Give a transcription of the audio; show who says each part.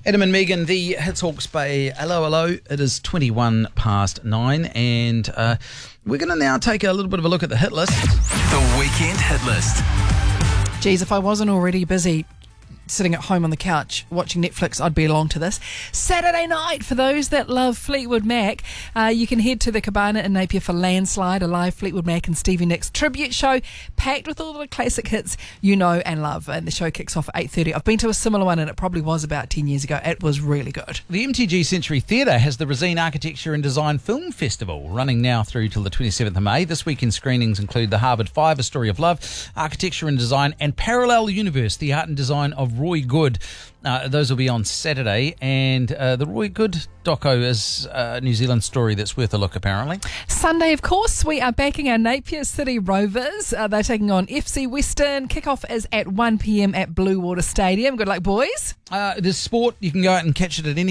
Speaker 1: Adam and Megan, the Hits Hawke's Bay. Hello. It is 21 past 9, and we're going to now take a little bit of a look at the hit list.
Speaker 2: The Weekend Hit List.
Speaker 3: Geez, if I wasn't already busy sitting at home on the couch watching Netflix, I'd be along to this. Saturday night, for those that love Fleetwood Mac, you can head to the Cabana in Napier for Landslide, a live Fleetwood Mac and Stevie Nicks tribute show packed with all the classic hits you know and love. And the show kicks off at 8:30. I've been to a similar one, and it probably was about 10 years ago. It was really good.
Speaker 1: The MTG Century Theatre has the Resine Architecture and Design Film Festival running now through till the 27th of May. This weekend screenings include The Harvard Five, A Story of Love, Architecture and Design, and Parallel Universe, the art and design of Roy Good. Those will be on Saturday, and the Roy Good doco is a New Zealand story that's worth a look, apparently. Sunday,
Speaker 3: of course, we are backing our Napier City Rovers. They're taking on FC Western. Kickoff is at 1 p.m. at Blue Water Stadium. Good luck, boys.
Speaker 1: There's sport. You can go out and catch it at any